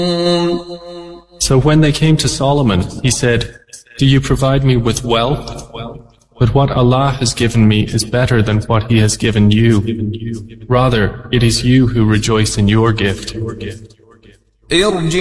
So when they came to Solomon, he said, "Do you provide me with wealth? But what Allah has given me is better than what He has given you. Rather, it is you who rejoice in your gift."